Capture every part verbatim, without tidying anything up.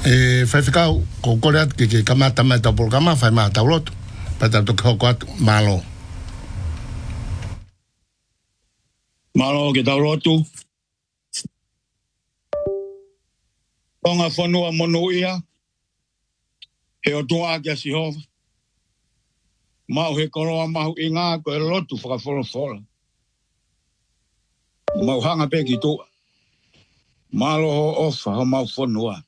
E fai ficau ko korea ke ke kamata mai ta programa fai ma ta lot pa ta to ko kwat malo. Malo ke ta lotu. Tonga fonua monuia. He o tua ke si ho. Mau he koroa mau inga ko e lotu whaka whora whora. Mau hanga pe ki tua. Malo ho ofa ho mau whanua.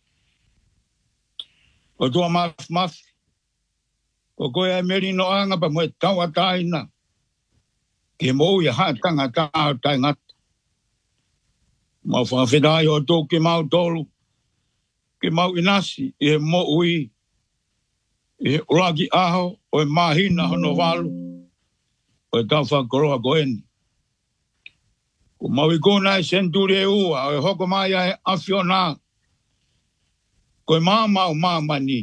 O tua maf maf. O koe e meri no anga pa moe taua taina. Ke mou ia haa tanga taa tai ngat. Mau whakawhidai o tō ke mau tolu. Ke mau inasi i he mo ui. I he uraki aho o e mahina hono walu. O e tau whakoroa koeni. Ko mau i kōna e senturi e ua. O e hoko mai a e awhiona. Ko e māmau māmani.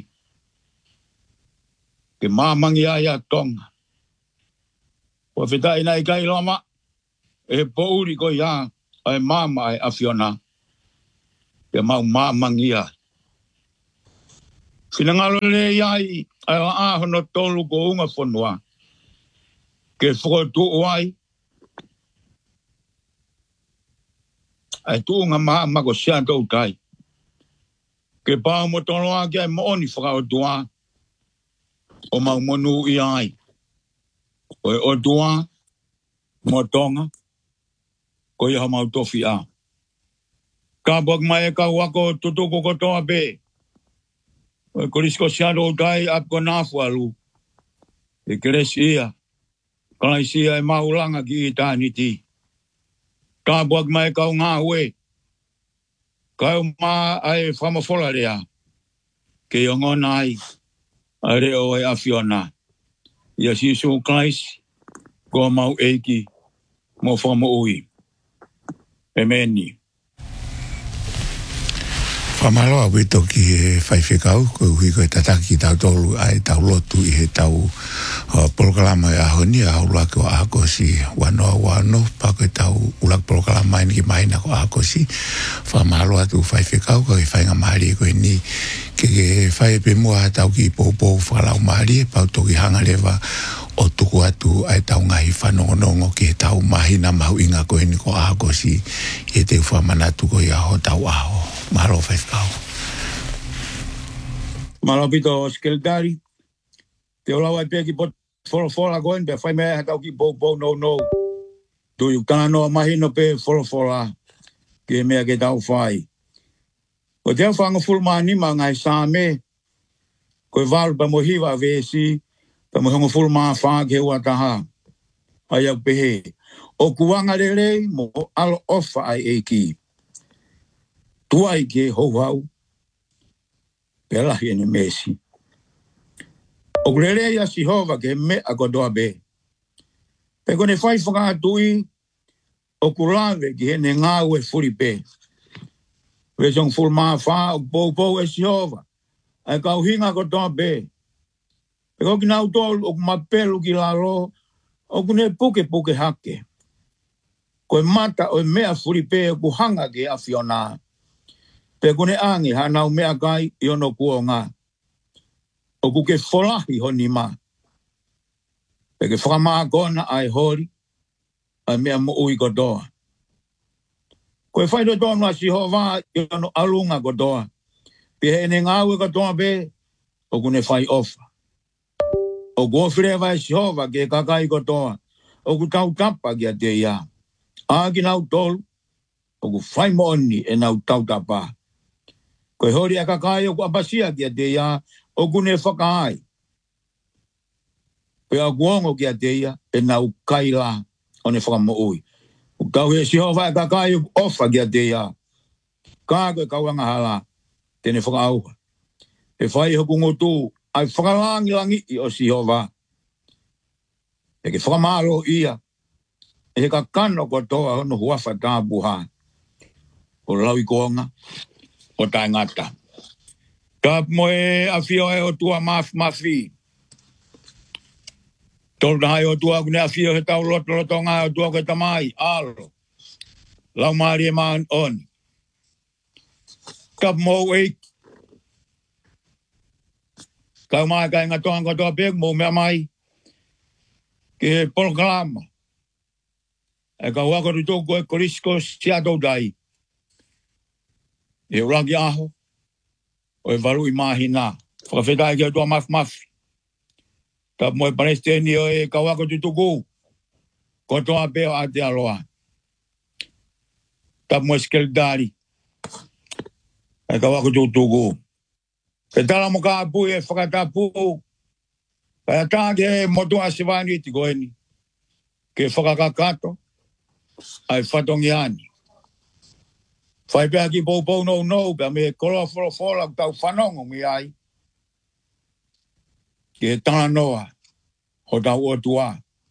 Ke māmangi a ia tonga. Ko e whitai nei kai lama. E pouri ko ia. O e māma e awhiona. Ke mau māmangi a. Whingalo le iai. Ai la ahono tolu ko unga whanua. Ke whakotu oai. Ai tu unga māma ko sia tau tai. Ke pāo mo tono a kia mo oni whakaotua. O mau monu i ai. O e otua. Mo tonga. Ko iha mau tofi a. Ka bok mai e ka wako tutuko kotoa be. O e korisko siado tai ap ko nafu alu. E keresi ia. Kalai sia e maulanga ki i tāni ti. Ka bok mai ka ngā ue. Ka o mā ai whamafola rea. Ke o ngona ai. A reo e awhiona. Ia sisu Christ. Ko mau eiki. Mo whamo ui. Emeni. Whamalo a wito ki e whaiwhekau, ko hui ko e tataki tau tolu ai tau lotu i he tau uh, programa e ahoni a ulaki o ahakosi wanoa wano, pa ko e tau ulaki programa e niki maina ko ahakosi. Whamalo atu whaiwhekau, ko e whainga mahari ko e ni ke ke whai pe mua tau ki popo whalau mahari e pau toki hanga lewa o tuku atu ai tau ngahi whanongonongo ki he tau mahina mahu inga ko e ni ko ahakosi i te whamanatu ko i aho tau aho. Mahalo whaifkau. Mahalo pito skeldari. Te ola wai pia ki pot wholo whola koen, pe whai mea hatau ki pou pou no no. Tu yu kana noa mahino pe wholo whola. Ke mea ke tau whai. Ko te au whanga fulma anima ngai sāme. Ko e walu pa mohiwa vesi. Pa mohongo fulma wha ke ua taha. Ai au pehe. O kuanga lele mo alo ofa ai eiki. Tuai ke houhau, pelahi ene mesi. O kurere ia sihova ke me a kodoa be. Pe kone whai whakaatui, o kurave ki hene ngāu e furi pe. Wesong ful maa wha, o pou pou e sihova. Ai kau hinga kodoa be. Pe koki nau tolu, o kumapelu ki lalo, o kune puke puke hake. Koe mata o mea furi pe, o kuhanga ke a whiona. Pe kone angi hanau mea kai i ono kua ngā. O kuke wholahi honi mā. Pe ke whakamaa kona ai hori, ai mea mo ui kodoa. Koe whaido tonu a sihova i ono alunga kodoa. Pe hene ngāu e kodoa be, o kune whai ofa. O kua whirewa e sihova ke kakai kodoa. O ku tau tapa ki a te ia. Āki nau tolu, o ku whai mooni e nau tau tapa. Koe hori a kakai o ku apasia ki a te ia, o kune whakaai. Pe a kuongo ki a te ia, e nau kaila o ne whakamo ui. O kau he sihova e kakai o ofa ki a te ia. Kā koe kauanga hala, tene whakaauha. E whai hoku ngotu, ai whakalangi langi i o sihova. E ke whakamaro ia, e he kakano kotoa hono huafa tāpuha. O lau i koonga. O tai ngata. Ka moe a whio e o tua maf mafi. Tolu na hai o tua kune a whio he tau loto loto ngā o tua koe tamai, alo. Lau maari e maan oni. Ka moe eik, Kau mai kai ngatoa ngatoa pek mo mea mai. Ke programa. E ka waka tu tōku e korisko sia tau dai. E uraki aho. O e varu i mahi nā. Whakawhetai kia tua maf maf. Ta mo e Palestini o e ka waka tu tōku. Ko toa peo a te aloa. Ta mo e Skeldari. E ka waka tu tōku. Ke tala mo ka apu e whakatapu. Kaya tāke motua sivani ti koeni. Ke whakakakato. Ai whatongi ani. Whai pēa ki pou pou nou nou. Pēa me koloa wholo whola tau whanongo mi ai. Ke tana noa. Ho tau o tua.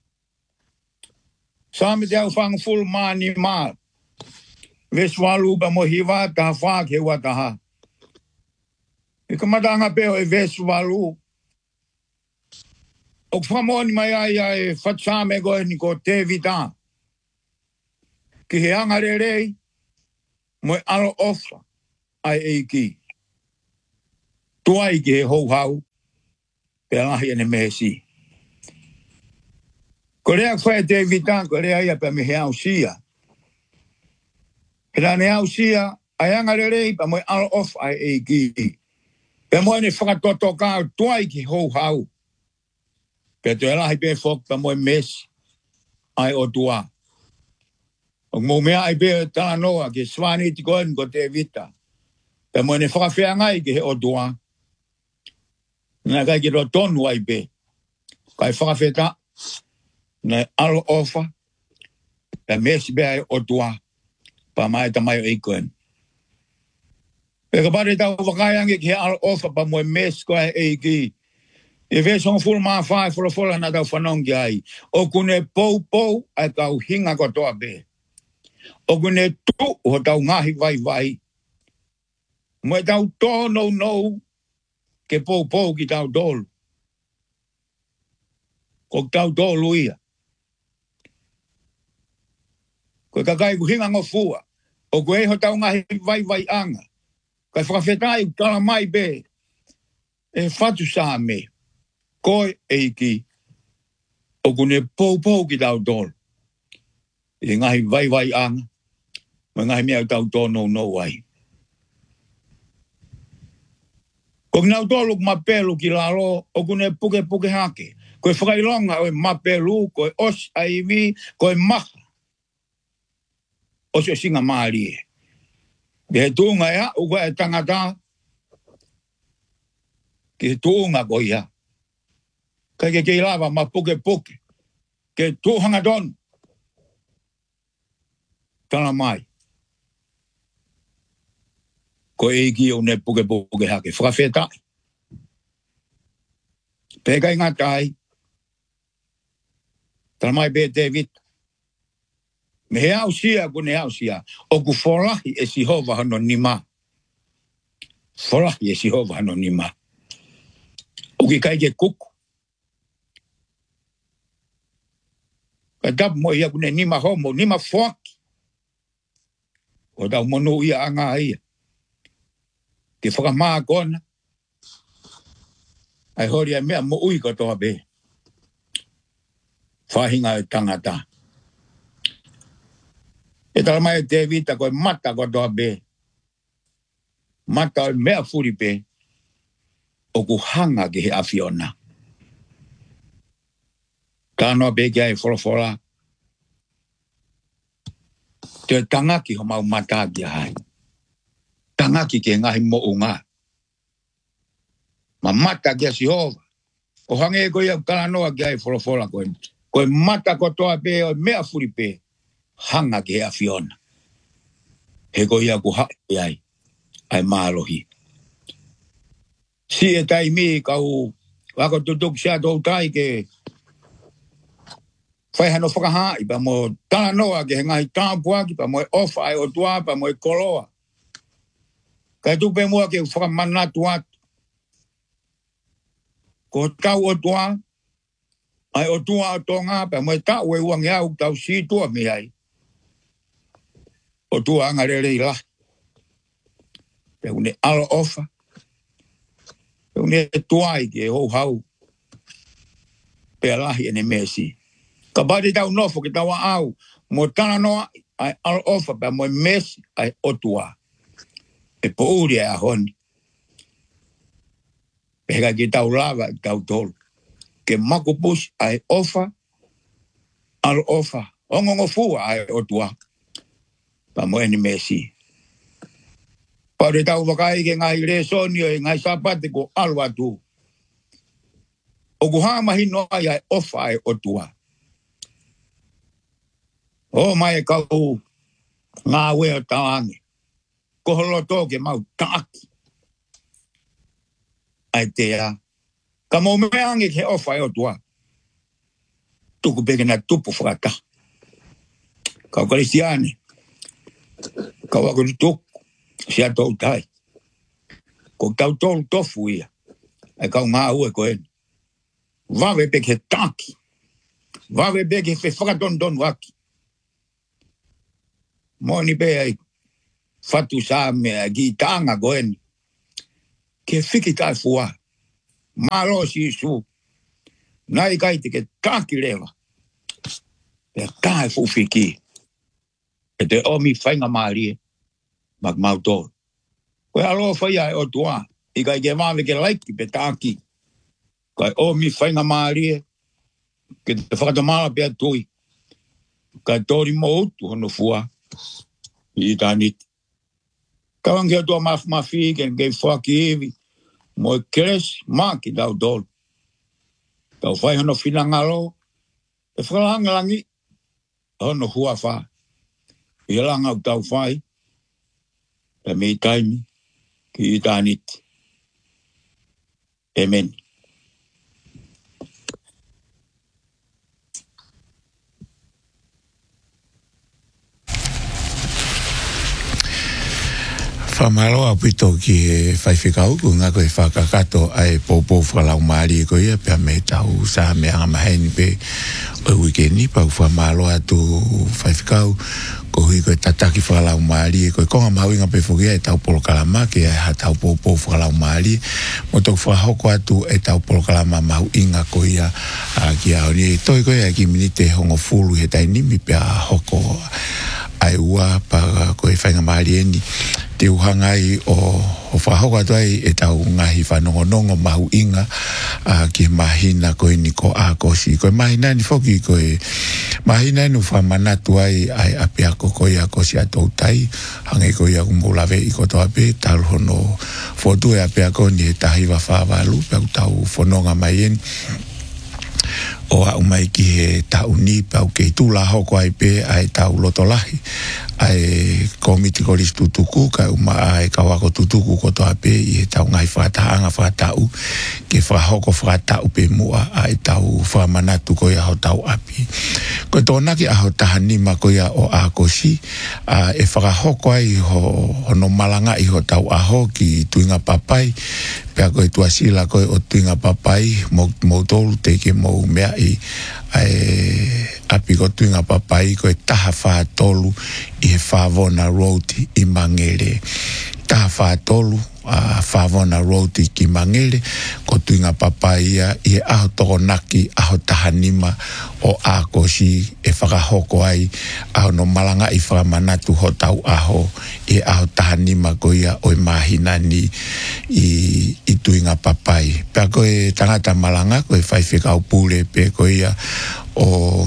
Sāme te au whanga full mani maa. Veswalu pa mo hiwa taha whaak he wataha. E ka matanga peo e veswalu. O whamoni mai ai ai whatsame koe ni ko te vita. Ki he anga re rei. Mo e alo ofa. Ai eiki. Tuai ki he hou hau. Pe alahi ene mehesi. Ko rea whae te vita. Ko rea ia pe me he au sia. He rane au sia. Ai anga re rei. Pa mo e alo ofa ai eiki. Pe mo ene whakatoto kao. Tuai ki hou hau. Pe te alahi pe fok. Pa mo e mesi. Ai o tua. O mo mea ai pe tala noa ke swani ti koen ko te vita. Pe mo ne whakawhea ngai ke he o tua. Nā kai ki ro tonu ai pe. Kai whakawheta. Nā alo ofa. Pe mesi pe ai o tua. Pa mai ta mai o i koen. Pe ka pare tau whakaiangi ke he alo ofa pa mo e mesi ko ai e ki. E vesong full maa whai fura fura na tau whanongi ai. O kune pou pou ai kau hinga ko toa pe. O kune tu ho tau ngahi vai vai. Mo e tau tō nou nou ke pou pou ki tau tōlu. Ko tau tōlu ia. Ko kakai ku hinga ngofua. O ku e ho tau ngahi vai vai anga. Kai whakawhetai kala mai be. E whatu saa me. Koe eiki. O kune pou pou ki tau tōlu. E ngahi vai vai anga. Mo ngahi mea tau tō nou nou ai. Ko nau tōlu mapelu ki lalo, o kune puke puke hake. Ko e whakailonga o e mapelu, ko e os aivi, ko e maha. O se singa maari e. Ke he tuunga ea, u koe e tangata. Ke he tuunga ko ia. Kai ke kei lava ma puke puke. Ke tuuhanga tonu. Tala mai. Ko eiki o ne puke puke hake. Whakawhetai. Pekai ngatai. Tala mai be te vita. Me he au sia ko ne au sia. O ku wholahi e si hova hano nima. Wholahi e si hova hano nima. O ki kai ke kuku. Ka tapu mo ia kune nima homo. Nima whaki. O tau monu ia anga ia. Ke whakamaa kona. Ai hori ai mea mo ui kotoa be. Whahinga e tangata. E tala mai te vita koe mata kotoa be. Mata o mea furi be. O ku hanga ki he awhiona. Tānoa be ki ai wholofola. Te tangaki ho mau mata ki hai. Tangaki ke ngahi mo unga. Ma mata ki a Sihova. O hange e koe au kala noa ki ai wholofola koe. Koe mata kotoa pe o mea furi pe. Hanga ki he a Fiona. He koe ia ku hae ai. Ai maalohi. Si e tai mi kau. Wako tutuk sia tau tai ke. Whai hano whakahai pa mo tala noa ke he ngahi tāpua ki pa mo e ofa ai o tua pa mo e koloa. Kai tupe mua ke whakamanatu atu. Ko tau o tua, ai o tua o tonga, pa mo e tau e uangi au tau si tua mi ai. O tua anga re rei la. Pe une alo ofa. Pe ne tuai ke ho hau. Pe lahi ene mesi. Ka bade tau nofo ke tau au. Mo tana noa ai al ofa pe mo mesi ai otua. E po uri a honi. Pega ke tau lava tau tolu. Ke mako push ai ofa al ofa. Ongongo fua ai otua. Pa mo ene mesi. Pare tau wakai ke ngai le sonio e ngai sapate ko alwa tu. O kuhama hino ai ai ofa ai otua. O mai kau ngā wea taangi. Ko holo toke mau taaki. Ai te a. Ka mo me angi ke ofa ai otua. Tuku peke na tupu whakata. Kau Kristiane. Kau ako ni tuku. Sia tau tai. Ko tau tolu tofu ia. Ai kau ngā ue ko eni. Wawe peke taki. Wawe peke fe whakaton don waki. Moni pe ai. Fatu sa mea ki tanga ko eni. Ke whiki tai fua. Malo si su. Nai kai te ke taki lewa. Pe kai fu whiki. E te omi whainga maarie. Mak mau tō. Koe alo whai ai o tua. I kai ke wawe ke laiki pe tāki. Kai o mi whainga maarie. Ke te whakatamala pe atui. Kai tōri mo utu hono fua. I tānit. Kawan ke atua maf mafi ke ke whaki evi. Mo e keres maki tau tōru. Tau whai hono whinangalo. E whakalanga langi. Hono hua wha. I langa tau whai. Pe me taimi ki i tāniti. Amen. Whamalo a pito ki e whaiwhikau ku ngā koe whakakato ai pōpō whakalau maari e koe pia me tau sa me anga maheni pe o wikeni pau whamalo a tu whaiwhikau ko hui koe tataki whakalau maari e koe konga mawinga pe whukia e tau polokalama ke e ha tau pōpō whakalau maari mo tau whahoko atu e tau polokalama mahu inga koe ia ki a honi e toi koe a ki minite hongo fulu he tai nimi pia hoko ai ua pa koe whainga maari eni te uhangai o, o whahoko atu ai e tau ngahi whanongonongo mahu inga uh, ki mahina koe ni ko a kosi. Koe mahina ni whoki koe mahina nu whamanatu ai ai api ako koe a kosi atou tai hange koe a kumulawe i koto ape tal hono fotu e api ako ni e tahiwa whawalu pe au tau whanonga mai eni. O a umai ki he tau ni pau kei tūla hoko ai pe ai tau lotolahi ai komiti koris tutuku ka uma ai kawako tutuku koto ape i he tau ngai whataanga whatau ke whahoko whatau pe mua ai tau whamanatu koia ho tau api ko tōna ki aho tahanima koia o a kosi a e whakahoko ai ho hono malanga i ho tau aho ki tuinga papai pea koe tuasila koe o tuinga papai mo, mo tolu teke mo mea i ai api ko tuinga papai koe taha wha tolu i he whavona roti i mangere taha wha tolu a whavona roti ki mangere ko tuinga papai ia i he aho toko naki aho tahanima o a kosi e whakahoko ai aho no malanga i whakamanatu ho tau aho e aho tahanima ko ia o i mahina ni i, i tuinga papai pea koe tangata malanga koe whaiwhikau pule pe ko ia o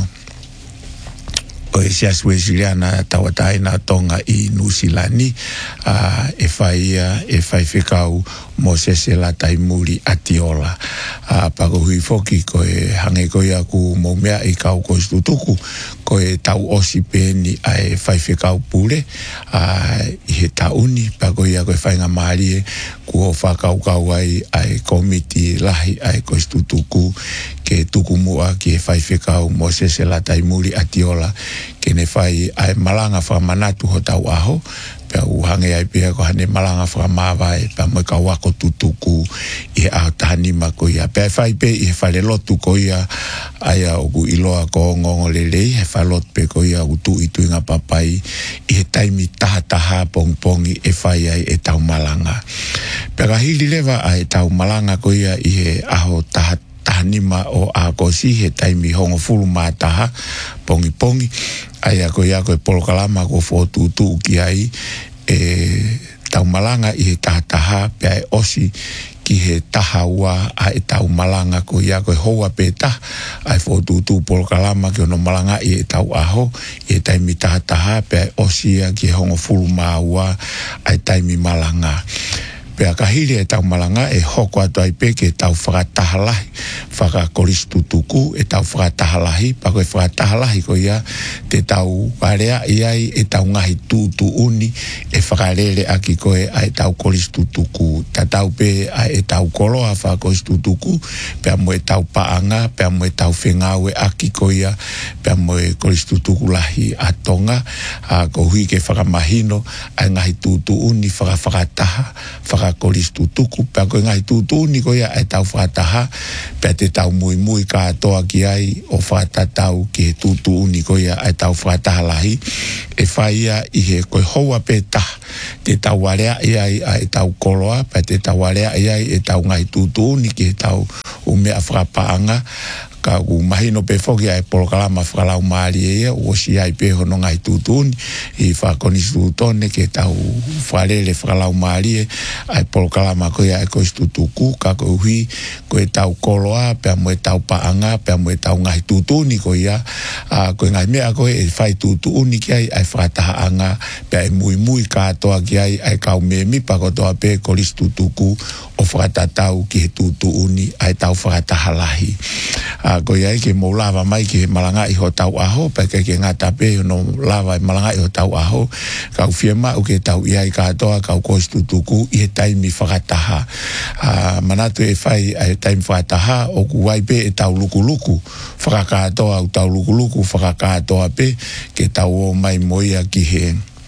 o e sia suesiliana tawatai na tonga i Nusilani uh, e whaia e whaiwhikau mo sesela taimuri atiola uh, pako hui foki ko e hange koe aku mo mea i kau ko stutuku ko e tau osi peni a e whaiwhikau pule uh, i he tauni pako ia ko e whainga maari e ku o whakau kau ai a e komiti lahi a e ko stutuku ke tuku mua ki e whaiwhikau mo sesela taimuri atiola ke ne whai ai malanga whamanatu ho tau aho pea uhange ai pia ko hane malanga whakamawai pea mo ka wako tutuku i a tahanima ko ia pea whai pe i he whale lotu ko ia ai a oku iloa ko ngongo lelei he whalot pe ko ia utu i tuinga papai i he taimi taha taha pong pongi e whai ai e tau malanga Pera hili lewa ai tau malanga ko ia i he aho taha tahanima o a kosi he taimi hongo fulu mātaha pongi pongi. Ai a ko ia ko e polokalama ko fōtutu ki ai e tau malanga i he taha taha pe ai osi ki he taha ua a e tau malanga ko ia ko e hoa pe taha ai fōtutu polokalama ki ono malanga i e tau aho i e taimi taha taha pe ai osi a ki he hongo fulu mā ua ai taimi malanga. Pea kahiri e tau malanga e hoko atu ai peke e tau whakatahalahi, whakakoristutuku e tau whakatahalahi, pako e whakatahalahi ko ia te tau warea iai e tau ngahi tūtu uni e whakarere aki koe a e tau koristutuku. Ta tau pe a e tau koloa whakakoristutuku, pea mo e tau paanga, pea mo e tau whengau e aki ko ia, pea mo e koristutuku lahi a tonga, a ko hui ke whakamahino, a ngahi tūtu uni whakawhakataha, whakataha koristutuku, pea koe ngai tūtūni ko ia e tau whataha, pea te tau mui mui ka atoa ki ai o whatatau ki he tūtūni ko ia e tau whataha lahi, e whaia i he koe hoa pe taha, te tau warea i ai e tau koloa, pea te tau warea i ai e tau ngai tūtūni ki he tau umea whakapaanga, ka u mahino pe foki ai polokalama whakalau maari e ia, o si ai pe hono ngai tūtūni, i whakonistu tone ke tau wharele whakalau maari e, ai polokalama ko ia e koe stutuku, ka koe hui, koe tau koloa, pea mo e tau paanga, pea mo e tau ngai tūtūni ko ia, a koe ngai mea koe e whai tūtūni ki ai, ai whakataha anga, pea e mui mui katoa ki ai, ai kau me mipa kotoa pe koristutuku, o whakatatau ki he tūtūni, ai tau whakataha lahi. A ko ia ke mo lava mai ke malanga i ho tau aho pe ke ke ngata pe no lava malanga i ho tau aho ka ufiema o ke tau ia i katoa ka ko stutuku i taimi whakataha a manatu e whai e taimi whakataha o ku wai pe e tau lukuluku whakakatoa o tau lukuluku whakakatoa pe ke tau o mai moia ki he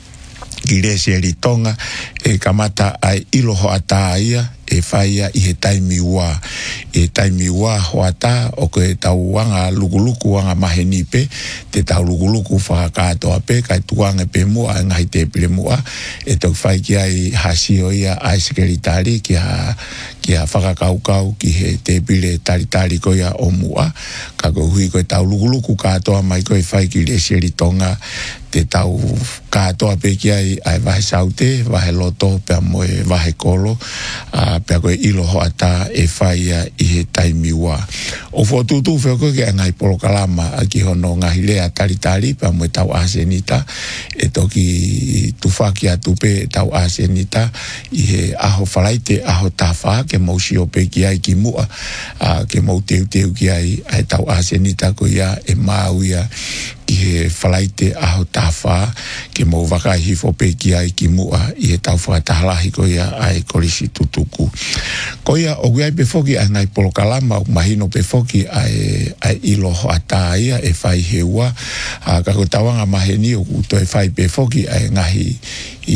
ki resi e ritonga e kamata ai iloho ata ia e whaia i he taimi ua. E taimi ua hoata o ke tau wanga lukuluku wanga maheni pe, te tau lukuluku whakakatoa pe, kai tuanga pe mua, ngahi te pile mua, e tau whai ki ai hasio ia ai sekeritari ki ha, ki ha whakakaukau ki he te pile taritari ko ia o mua, ka ko hui ko tau lukuluku katoa mai ko e whai ki le seritonga, te tau katoa pe ki ai ai vahe saute, vahe loto, pea moe vahe kolo, a pea koe ilo hoata e whaia i he taimi ua. O whotutu wheo koe ke ngai polokalama a ki hono ngahi lea taritari, pea moe tau asenita, e toki tufaki atu pe tau asenita, i he aho whalaite, aho tawha, ke mausio pe ki ai ki mua, a ke mau teu teu ki ai, ai tau asenita ko ia e mau ia, i he whalaite aho tawha, ke mau wakai hifo pe ki ai ki mua, i he tau whakatahalahi ko ia ai korisi tutuku. Ko ia o guai pe foki ai ngai polokalama o mahino pe foki ai, ai ilo hoata ia e whai heua, a kako tawanga maheni o kuto e whai pe foki ai ngahi i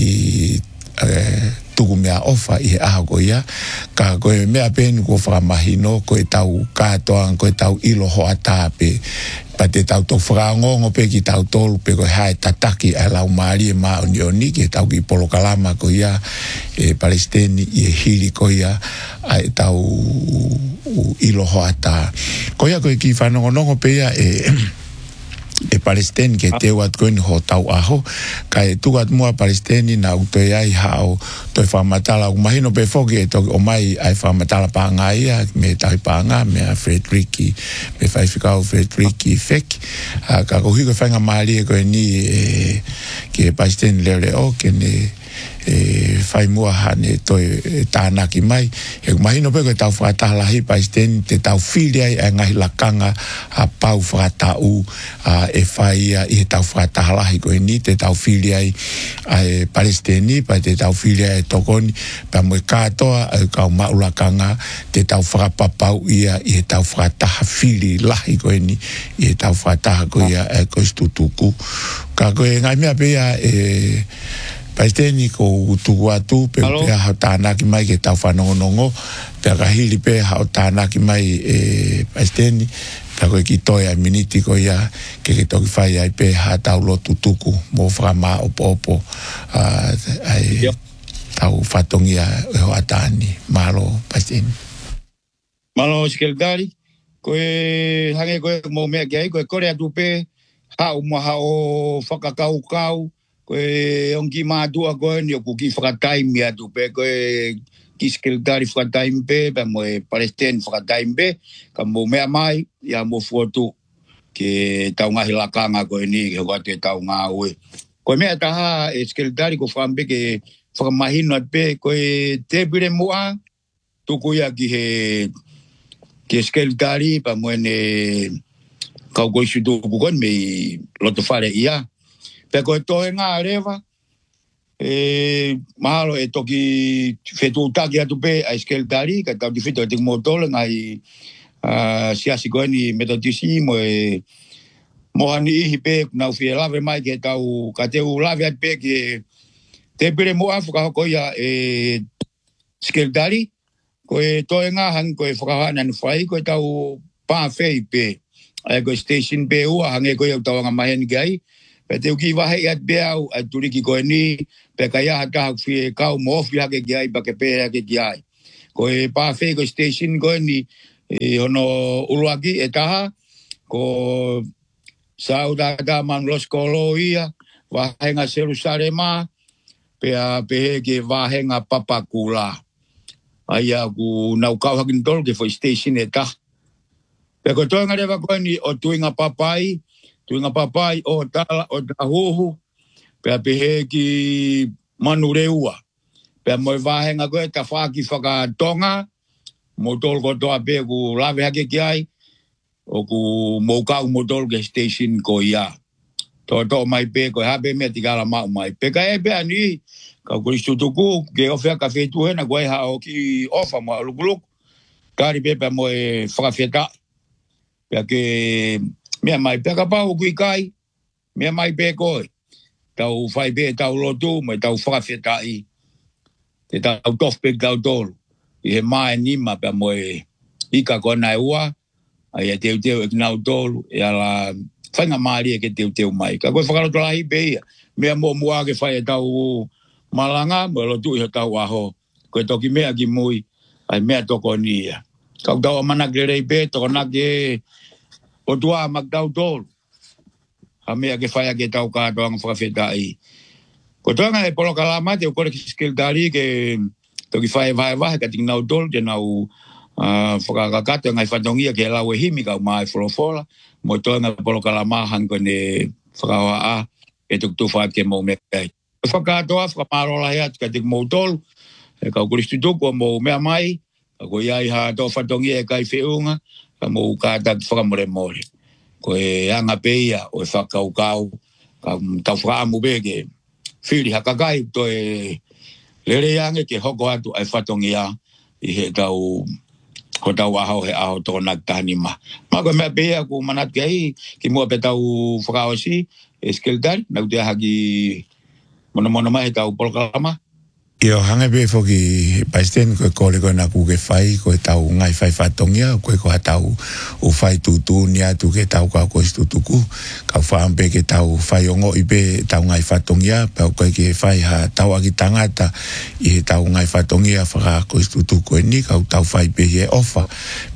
e, tuku mea ofa i he aho ko ia, ka koe mea penu ko whakamahino, koe tau katoa, koe tau ilo hoata pe, pa te tau tau whakaongongo pe ki tau tolu pe koe hae tataki ai lau maari e maa oni oni ke tau ki polokalama ko ia e Palestini i e hiri ko ia ai tau ilo hoata. Ko ia koe ki whanongonongo pe ia e e Palestini ke te wat koe ni ho tau aho, ka e tukat mua Palestini na utoi ai hao toi whamatala o mahino pe foki e toki o mai ai whamatala panga ia me tahi panga me a Frederiki me whaifikau Frederiki Fek ka kohi koe whainga maari e koe ni e, ke Palestini leo leo ke ne e fai mua hane toi e tānaki mai e mahino pe koe tau whakatahalahi Palestini te tau whiri ai e ngahi lakanga a pau whakatau a e whai i he tau whakatahalahi koe ni te tau whiri ai a e Palestini pa te tau whiri ai e tokoni pa moe katoa e kau maulakanga te tau whakapapau ia i he tau whakataha whiri lahi koe ni i he tau whakataha koe ia e koe stutuku ka koe ngai mea pe ia e Palestini ko utuku atu pe pe hao tānaki mai ke tau whanongonongo pe kahili pe hao tānaki mai e Palestini pe koe ki toia miniti ko ia ke ke toki whai ai pe ha tau lotu tuku mo whakama opo opo ai tau whatongia e ho atani. Malo, Paisteni. Malo, Skeldari. Koe hange koe mo mea kia koe kore atu pe hao maha o whakakau kau koe onki mātua koe ni o kuki whakataimi atu pe koe ki Skeldari whakataimi pe pe mo e Palestine whakataimi pe ka mo mea mai ia mo fuotu ke tau ngahi lakanga koe ni ke hoa te tau ngā ue koe mea taha e Skeldari ko whampe ke whakamahino at pe koe te pire mua tuku ia ki he ke Skeldari pa moene kau koi sutu kukon me loto whare ia. Pe koe toe ngā rewa, e, mahalo e toki whetu utaki atu pe a Skeldari, ka tau ti whito e tiku motole ngai uh, siasi koe ni metodisi mo e mohani ihi pe nau whie lawe mai ke tau ka teu lawe at pe ke te pire moa whakahoko ia e Skeldari, koe toe ngā hangi koe whakahana ni whai, koe tau pāwhei pe, ai koe station pe ua, hangi koe au tau anga maheni kai, pe te uki wahe i at pe au, ai turiki koe ni, pe kai aha taha whie kau moofi hake ki ai, pa ke pe hake ki ai. Koe pāwhei koe station koe ni, e hono uruaki e taha, ko sau tata man los kolo ia, wahenga Jerusalema, pe a pe ke wahenga Papakula. Ai aku nau kau hakin tol ke foi station e ta. Pe ko toinga rewa koe ni o tuinga papai, tuinga papai o tala o tahuhu, pe a pehe ki manureua. Pe a moi vahenga koe ta whaki whaka tonga, mo tol ko toa pe ku lawe hake ki ai, o ku mo kau mo tol ke station ko ia. To to mai pe ko habe me tigala mau mai. Pe ka e pe ani, ka kuristu tuku, ke ofea ka whetu hena, koe ha o ki ofa mo alukuluk, kari pepe mo e whakawheta, pea ke mea mai pea ka pau kui kai, mea mai pe koe, tau whai pe tau lotu, mo e tau whakawheta i, te tau tof pe tau tolu, i he mai nima pea mo e ika kona e ua, ai e teu teu e kinau tolu, e ala whainga maari e ke teu teu mai, ka koe whakaloto lahi pe ia, mea mo mua ke whai e tau malanga, mo lo tu i tau aho. Koe toki mea ki mui, ai mea toko ni ia. Kau tau amana ke rei pe, toko na ke o tua mak tau tolu. Ha mea ke whaia ke tau kātoa ngā whakawheta i. Ko toanga e polo kalama, te ukore ki Skeldari, ke toki whaia vae vahe, ka ting nau tolu, te nau uh, whakakakato ngai whatongia ke lau e himi, kau mai wholofola, mo toanga e polo kalama, hanko ne whakawa a, ke tuk tu whaia ke mau mea kai. Whakatoa, whakamarola hea, tika tik mou tolu, e kau kuristu tuku mo mea mai, ko iai ha tō whatongi e kai whiunga, ka mou kātak whakamore mori. Ko e anga peia o e whakau kau, ka tau whakaamu beke, whiri hakakai, to e lere ange ke hoko atu ai whatongi a, i he tau, ko tau ahau he aho tō nak tahani ma. Ma ko mea peia ku manat ke ai, ki mua pe tau whakaosi, e Skeldari, nau te haki mono mono mai tau polkalama. Io hange be foki Paisteni koe kore koe na kuke whai, koe tau ngai whai whatongia, koe koe tau u whai tutu ni atu ke tau kua koe stutuku, kau whaampe ke tau whai ongo i be tau ngai whatongia, pau koe ke whai ha tau aki tangata i he tau ngai whatongia whaka koe stutuku e ni, kau tau whai pe he ofa,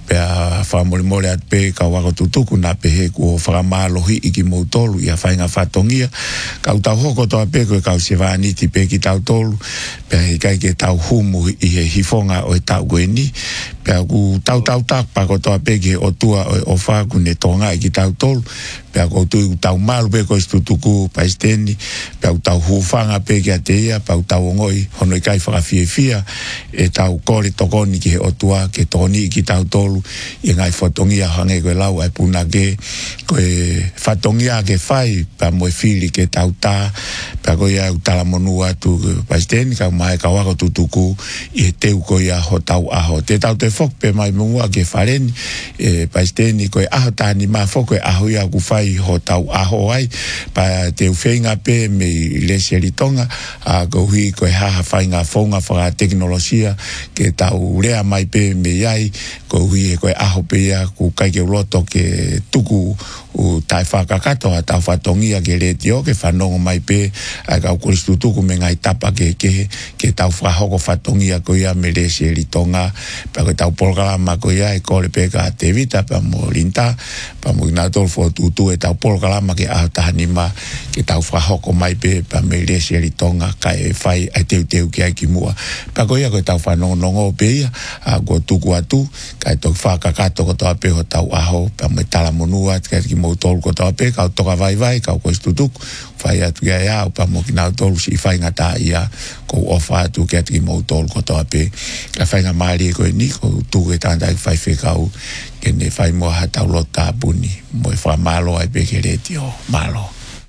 pea whamore more at pe kau wako tutuku na pe he kua whakamalohi i ki mou tolu i a whainga whatongia, kau tau hoko toa pe koe kau se whaniti pe ki tau tolu, pea he kai ke tau humu i he hifonga o e tau koe ni, pea ku tau tau tak pa ko toa pe ke o tua o whaku ne tonga i ki tau tolu, pea ko tu tau malu pe koe stutuku Paisteni, pea tau hufanga pe ke a te ia, pea tau ngoi hono i kai whakawhie fia, e tau kore tokoni ki he o tua ke toni i ki tau tolu, i ngai whatongia hange koe lau ai puna ke koe whatongia ke whai pa moe whiri ke tau tā pa koe au tala monu atu Paisteni kau mai kau wako tutuku i he teu koe aho tau aho te tau te whok pe mai mungua ke whareni e Paisteni koe aho tāni maa whok koe aho ia ku whai ho tau aho ai pa teu whenga pe me le seritonga a ko hui koe haha whai ngā whonga whaka teknolosia ke tau rea mai pe me iai koe ko hui e koe aho pea ku kai ke roto ke tuku o tai whakakato a tau whatongia ke le tio ke whanongo mai pe a kau kuristu tuku me ngai tapa ke ke ke tau whahoko whatongia ko ia me le se ritonga pa ko tau polkalama ko ia e kore pe ka te vita pa mo rinta pa mo ina tolfo tutu e tau polkalama ke aho tahanima ke tau whahoko mai pe pa me le se ritonga ka e whai ai teu teu ki ai ki mua pa ko ia ko tau whanongo nongo pe ia a ko tuku atu kai tok whakakato ko toa pe ho tau aho pa mo tala monua kai ki mo tolu ko toa pe kau toka vai vai kau ko istutuk whai atu kia ia pa mo ki nau tolu si whai ngata ia ko ofa atu kia ki mo tolu ko toa pe ka whai ngā maari ko e ni ko tuku e tanda ki whai whekau ke ne whai mo ha tau lota puni mo e wha malo ai pe ke re tio malo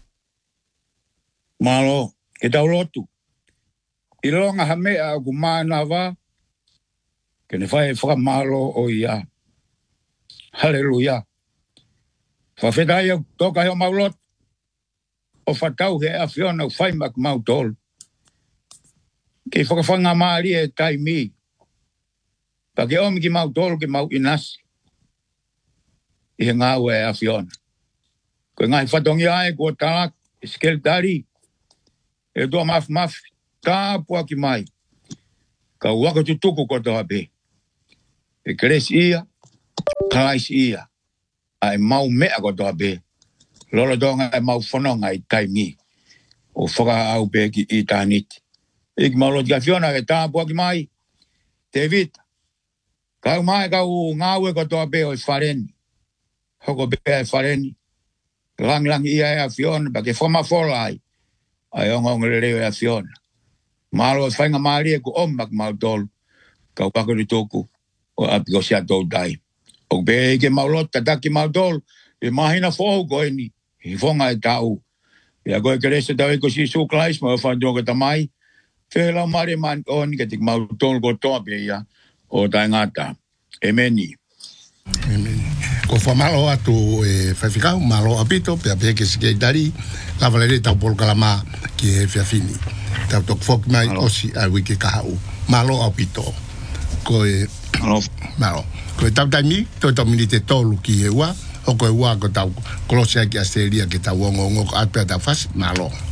malo ke tau lotu i longa ha mea ku mana wa ke ne whai whaka malo o ia haleluia whawhetai au toka heo maulot o whatau he a whiona u whai mak mautol ke whakawhanga maari e tai mi pa ke omi ki mautol ke mau inasi i he ngāu e a whiona koe ngai whatongi ai kua talak skel tari e doa maf maf tāpua ki mai ka waka tutuku ko toa pe e keres ia kalais ia ai mau mea ko toa pe lolo donga ai mau whanonga i taimi o whaka au pe ki i tāniti ik mau lo tika whiona ke tāpua ki mai te vita kau mai kau ngāu e ko toa pe o i whareni hoko pe e whareni lang lang ia e a whiona pa ke whama whola ai ai onga onga leo e a whiona malo e whainga maari e ku omak mau tolu kau pakori toku o api ko sia tau dai o be ke maulot tataki mau tolu e mahina fohu koe ni i whonga e tau e a koe kerese tau e ko si suklais ma e whantoka tamai whela maari man oni ke tik mau tolu ko toa pe ia o tai ngata e meni ko fa malo atu e whaiwhikau malo apito pe a pe ke sikei dari la valeri tau polkalama ki e whiawhini tau tok fok mai osi a wiki kahau malo apito ko e malo ko e tau taimi to tau minite tolu ki e ua o ko e ua ko tau kolosia ki Australia ki tau ongo ongo ko atpea tau fasi malo